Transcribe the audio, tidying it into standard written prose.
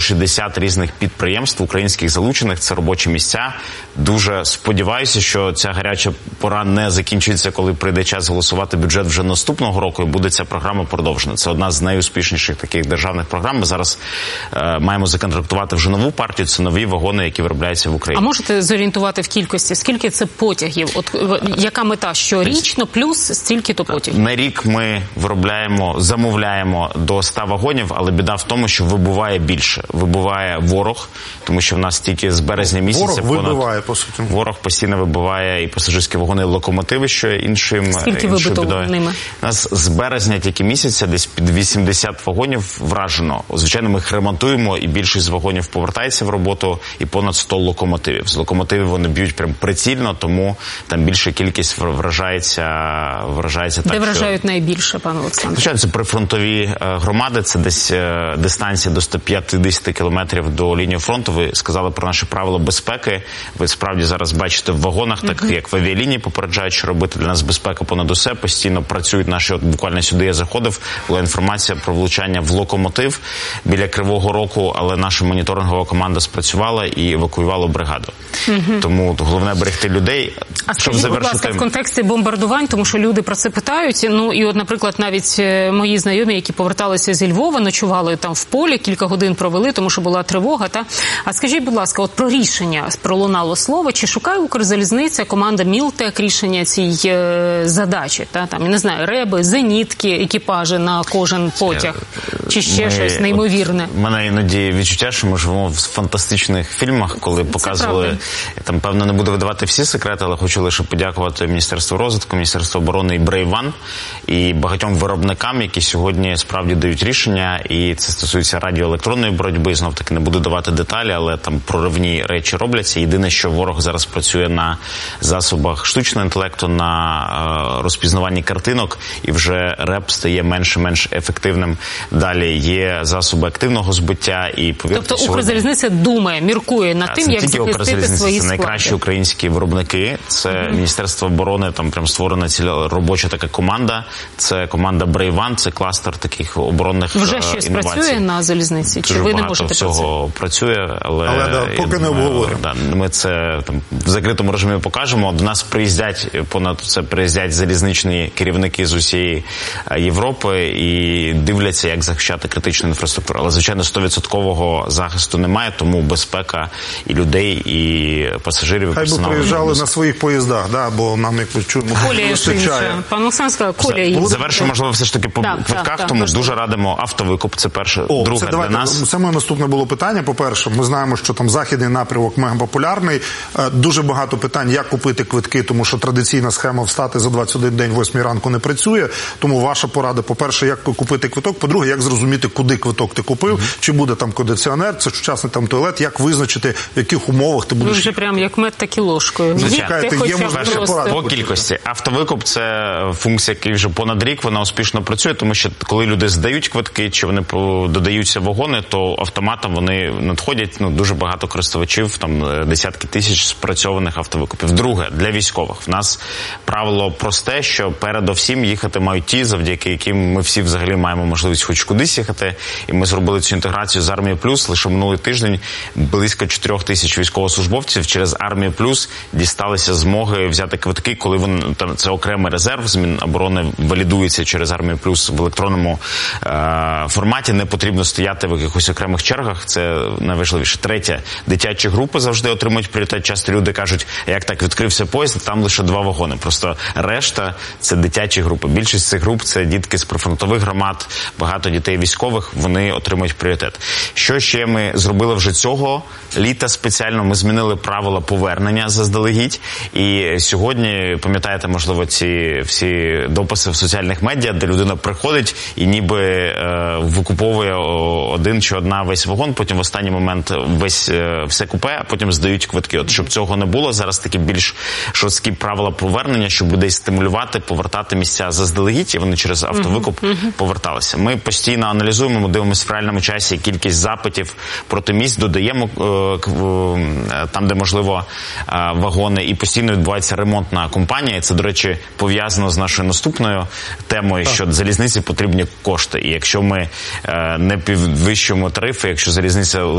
60 різних підприємств українських залучених, це робочі місця. Дуже сподіваюся, що ця гаряча пора не закінчиться, коли прийде час голосувати бюджет вже наступного року, і буде ця програма продовжена. Це одна з найуспішніших таких державних програм. Ми зараз маємо законтрактувати вже нову партію, це нові вагони, які виробляються в Україні. А можете зорієнтувати в кількості, скільки це потягів? От яка мета? Щорічно плюс стільки-то потягів? На рік ми виробляємо, замовляємо до 100 вагонів, але біда в тому, що вибуває більше. Вибуває ворог, тому що в нас тільки з березня місяця вибиває, по суті. Ворог постійно вибиває і пасажирські вагони, і локомотиви, що іншим. Скільки вибито ними? У нас з березня тільки місяця десь під 80 вагонів вражено. Звичайно, ми їх ремонтуємо, і більшість вагонів повертається в роботу, і понад 100 локомотивів. З локомотивів вони б'ють прям прицільно, тому там більша кількість вражається так. Де вражають найбільше, пане Олександре? Звичайно, це прифронтові громади, це десь дистанція до 150 кілометрів до лінії фронту. Ви сказали про наші правила безпеки. Ви справді зараз бачите в вагонах, так як в авіалінії попереджають, що робити. Для нас безпека понад усе. Постійно працюють наші, от буквально сюди я заходив, була інформація про влучання в локомотив біля Кривого Рогу, але наша моніторингова команда спрацювала і евакуювала бригаду. Тому головне берегти людей. А скажіть, будь ласка, в контексті бомбардувань, тому що люди про це питають, ну і от, наприклад, навіть мої знайомі, які поверталися зі Львова, ночували там в полі, кілька годин провели, тому що була тривога, та? А скажіть, будь ласка, от про рішення пролунало слово, чи шукає Укрзалізниця, команда Мілтек рішення цієї задачі, та? Там, я не знаю, реби, зенітки, екіпажі на кожен потяг, чи ще щось неймовірне? У мене іноді відчуття, що ми живемо в фантастичних фільмах, коли показували, там, певно, не буду видавати всі секрети, але хочу лише подякувати Міністерству розвитку, Міністерству оборони і Брейван, і багатьом виробникам, які сьогодні справді дають рішення, і це стосується радіоелектронної боротьби, знов-таки не буду давати деталі, але там проривні речі робляться. Єдине, що ворог зараз працює на засобах штучного інтелекту, на розпізнаванні картинок, і вже реп стає менш ефективним. Далі є засоби активного збиття, і повірте, тобто Укрзалізниця думає, міркує над тим, як захистити свої склади. Це найкращі українські виробники, це Міністерство оборони, там прям створена ціла робоча така команда, це команда Брейван, це кластер таких оборонних інновацій. Вже щось працює на залізниці? Чи ви не можете працювати? Дуже багато всього працює, але поки не обговорюємо. Ми це там в закритому режимі покажемо. До нас приїздять залізничні керівники з усієї Європи і дивляться, як захищати критичну інфраструктуру. Але, звичайно, 100% захисту немає, тому безпека і людей, і пасажирів, і персоналу. Хай би приїжджали на своїх поїздах, да, бо нам якось чудно вистачає. Пан Олександр сказав, колія є. Завершимо, можливо, все ж таки по квитках, тому дуже радимо автовикуп, це перше. Друге, для нас. Це моє наступне було питання. По-перше, ми знаємо, що там західний напрямок мегапопулярний. Дуже багато питань, як купити квитки, тому що традиційна схема встати за 21 день, 8 ранку не працює. Тому ваша порада, по-перше, як купити квиток, по-друге, як зрозуміти, куди квиток ти купив, чи буде там кондиціонер, це сучасний там туалет, як визначити, в яких умовах ти будеш... Ви вже прям як мед, так і ложкою. По кількості. Автовикуп – це функція, яка вже понад рік вона успішно працює, тому що коли люди здають квитки, чи вони додаються вагони, то автоматом вони надходять, дуже багато користувачів, там десятки тисяч спрацьованих автовикупів. Друге, для військових. В нас правило просте, що передовсім їхати мають ті, завдяки яким ми всі взагалі маємо можливість хоч кудись їхати. І ми зробили цю інтеграцію з Армією Плюс. Лише минулий тиждень близько 4 тисяч військовослужбовців через Армію Плюс дісталися змоги взяти квитки, коли вони, це окремий резерв з Міноборони валідується через Армію Плюс в електронному форматі. Не потрібно стояти в якихось окремих чергах. Це найважливіше. Третє. Дитячі групи завжди отримують пріоритет. Часто люди кажуть, як так, відкрився поїзд, там лише 2 вагони. Просто решта – це дитячі групи. Більшість цих груп – це дітки з прифронтових громад, багато дітей військових, вони отримують пріоритет. Що ще ми зробили вже цього літа спеціально? Ми змінили правила повернення заздалегідь. І сьогодні, пам'ятаєте, можливо, ці всі дописи в соціальних медіа, де людина приходить і ніби викуповує один чи одна весь вагон, потім в останній момент все купе, а потім здають квитки. От щоб цього не було, зараз такі більш жорсткі правила повернення, щоб людей стимулювати, повертати місця заздалегідь, і вони через автовикуп поверталися. Ми постійно аналізуємо, ми дивимося в реальному часі кількість запитів проти місць, додаємо там, де можливо вагони, і постійно відбувається ремонтна кампанія. І це, до речі, пов'язано з нашою наступною темою, що залізниці потрібні кошти. І якщо ми не підвищуємо тарифи, якщо залізниця